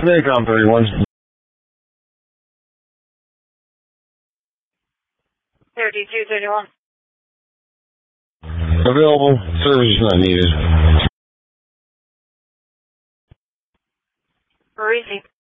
Raycom 31. 3231. Available. Service is not needed. Receive.